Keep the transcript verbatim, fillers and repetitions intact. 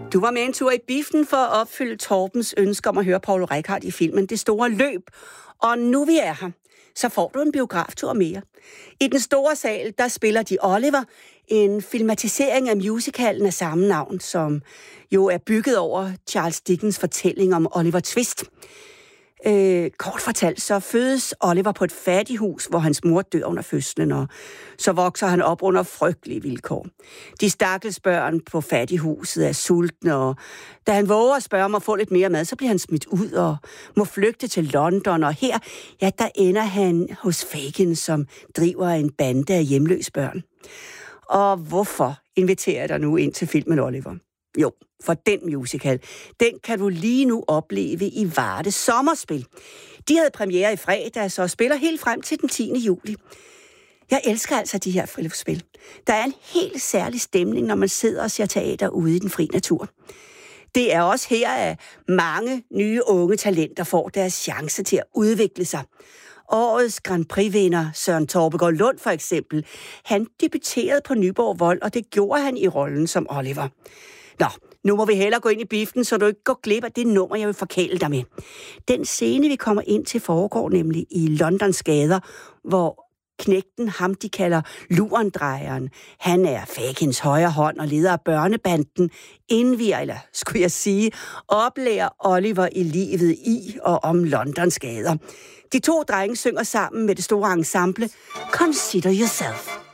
Du var med en tur i biffen for at opfylde Torbens ønske om at høre Poul Reichhardt i filmen Det Store Løb. Og nu vi er her, så får du en biograftur mere. I den store sal, der spiller de Oliver, en filmatisering af musicalen af samme navn, som jo er bygget over Charles Dickens fortælling om Oliver Twist. Øh, kort fortalt, så fødes Oliver på et fattighus, hvor hans mor dør under fødslen, og så vokser han op under frygtelige vilkår. De stakkels børn på fattighuset er sultne, og da han våger at spørge om at få lidt mere mad, så bliver han smidt ud og må flygte til London, og her, ja, der ender han hos Fagin, som driver en bande af hjemløse børn. Og hvorfor inviterer jeg dig nu ind til filmen Oliver? Jo, for den musical, den kan du lige nu opleve i Varde Sommerspil. De havde premiere i fredags og spiller helt frem til den tiende juli. Jeg elsker altså de her friluftsspil. Der er en helt særlig stemning, når man sidder og ser teater ude i den fri natur. Det er også her, at mange nye unge talenter får deres chance til at udvikle sig. Årets Grand Prix-vinder Søren Torbegaard Lund for eksempel, han debuterede på Nyborg Vold, og det gjorde han i rollen som Oliver. Nå, nu må vi hellere gå ind i biffen, så du ikke går glip af det nummer, jeg vil forkæle dig med. Den scene, vi kommer ind til, foregår nemlig i Londons gader, hvor knægten, ham de kalder Lurendrejeren, han er Fagins højre hånd og leder af børnebanden, indvier, eller skulle jeg sige, oplærer Oliver i livet i og om Londons gader. De to drenge synger sammen med det store ensemble Consider Yourself.